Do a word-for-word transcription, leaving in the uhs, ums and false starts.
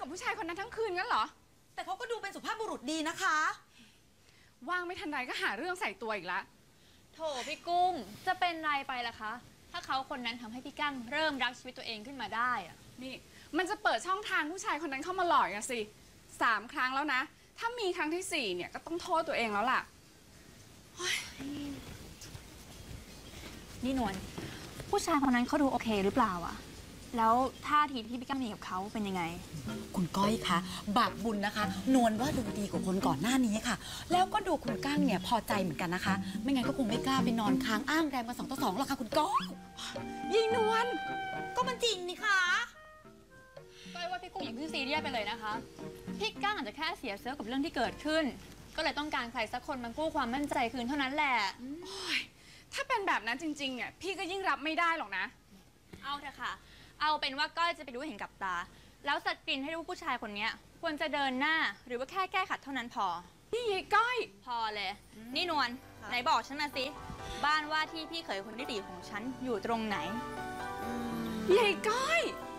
ผู้ชายคนนั้นทั้งคืนงั้นเหรอแต่เขาก็ดูเป็นสุภาพบุรุษดีนะคะว่างไม่ทันไรก็หาเรื่องใส่ตัวอีกละโถพี่กุ้งจะเป็นไรไปล่ะคะถ้าเขาคนนั้นทำให้พี่กั้งเริ่มรักชีวิตตัวเองขึ้นมาได้อะนี่มันจะเปิดช่องทางผู้ชายคนนั้นเข้ามาหลอกอะสิสามครั้งแล้วนะถ้ามีครั้งที่สี่เนี่ยก็ต้องโทษตัวเองแล้วล่ะนี่นวลผู้ชายคนนั้นเขาดูโอเคหรือเปล่าอะแล้วท่าทีที่พี่กั้งมีกับเขาเป็นยังไงคุณก้อยคะบาปบุญนะคะนวลว่าดูดีกว่าคนก่อนหน้านี้ค่ะแล้วก็ดูคุณกั้งเนี่ยพอใจเหมือนกันนะคะไม่งั้นก็คงไม่กล้าไปนอนค้างอ้ามแรมกันสองต่อสองหรอกค่ะคุณก้อยยิงนวลก็มันจริงนี่คะก้อยว่าพี่กุ้งอย่าเพิ่งซีเรียสไปเลยนะคะพี่กั้งอาจจะแค่เสียเซลล์กับเรื่องที่เกิดขึ้นก็เลยต้องการใครสักคนมากู้ความมั่นใจคืนเท่านั้นแหละถ้าเป็นแบบนั้นจริงๆเนี่ยพี่ก็ยิ่งรับไม่ได้หรอกนะเอาเถอะค่ะเอาเป็นว่าก้อยจะไปดูเห็นกับตาแล้วสกรีนให้รู้ผู้ชายคนนี้ควรจะเดินหน้าหรือว่าแค่แก้ขัดเท่านั้นพอนี่ยายก้อยพอเลยนี่นวลไหนบอกฉันมาสิบ้านว่าที่พี่เขยคนที่สี่ของฉันอยู่ตรงไหนยายก้อย